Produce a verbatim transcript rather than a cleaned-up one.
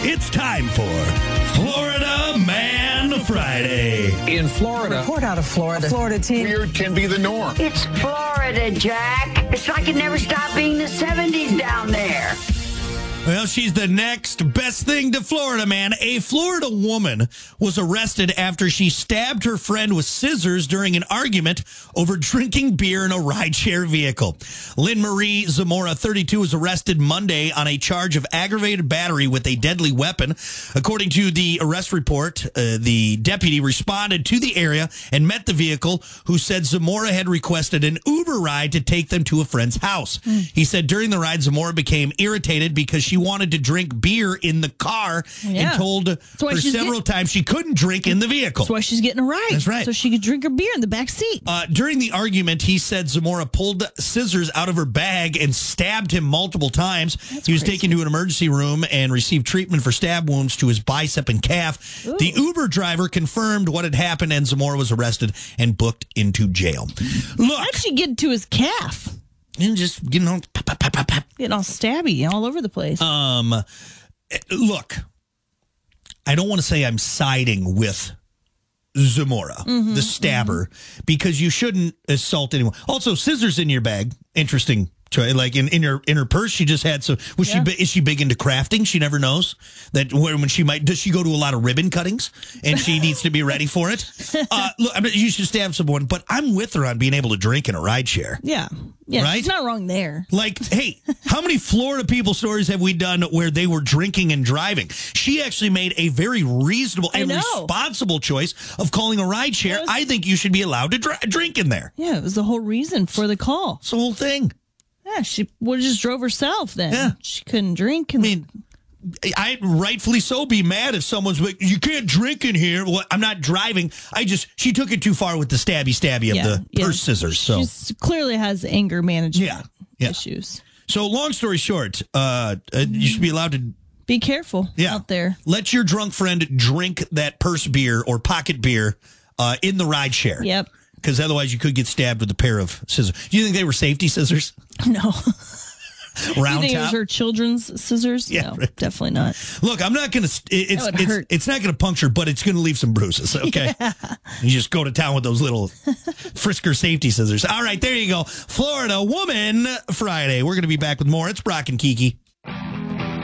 It's time for Florida Man Friday. In Florida. Report out of Florida. Florida team. Weird can be the norm. It's Florida, Jack. It's like it never stopped being the seventies down there. Well, she's the next best thing to Florida, man. A Florida woman was arrested after she stabbed her friend with scissors during an argument over drinking beer in a rideshare vehicle. Lynn Marie Zamora, thirty-two, was arrested Monday on a charge of aggravated battery with a deadly weapon. According to the arrest report, uh, the deputy responded to the area and met the vehicle, who said Zamora had requested an Uber ride to take them to a friend's house. Mm. He said during the ride, Zamora became irritated because she She wanted to drink beer in the car yeah. and told her several get- times she couldn't drink in the vehicle. That's why she's getting a ride. That's right. So she could drink her beer in the back seat. Uh, during the argument, he said Zamora pulled scissors out of her bag and stabbed him multiple times. That's he was crazy. Taken to an emergency room and received treatment for stab wounds to his bicep and calf. Ooh. The Uber driver confirmed what had happened, and Zamora was arrested and booked into jail. Look, how'd she get to his calf? And just getting all pop, pop, pop, pop, pop. Getting all stabby all over the place. Um, look, I don't want to say I'm siding with Zamora, mm-hmm, the stabber, mm-hmm. because you shouldn't assault anyone. Also, scissors in your bag, interesting. Like in, in her in her purse, she just had some. Was yeah. she is she big into crafting? She never knows that when she might. Does she go to a lot of ribbon cuttings and she needs to be ready for it? Uh, look, I mean, you should stab someone, but I'm with her on being able to drink in a rideshare. Yeah, yeah, right? She's not wrong there. Like, hey, how many Florida people stories have we done where they were drinking and driving? She actually made a very reasonable and responsible choice of calling a rideshare. Was, I think you should be allowed to dr- drink in there. Yeah, it was the whole reason for the call. It's the whole thing. Yeah, she would have just drove herself then. Yeah. She couldn't drink. And I mean, I'd rightfully so be mad if someone's like, you can't drink in here. Well, I'm not driving. I just, she took it too far with the stabby stabby of yeah, the yeah. purse scissors. So she clearly has anger management yeah, yeah. issues. So long story short, uh, uh, you should be allowed to be careful yeah. out there. Let your drunk friend drink that purse beer or pocket beer uh, in the ride share. Yep. Because otherwise you could get stabbed with a pair of scissors. Do you think they were safety scissors? No. Round you think top? It was her children's scissors? Yeah, no, right. Definitely not. Look, I'm not going to. It's it's, hurt. it's not going to puncture, but it's going to leave some bruises. Okay, yeah. You just go to town with those little Frisker safety scissors. All right, there you go. Florida Woman Friday. We're going to be back with more. It's Brock and Kiki.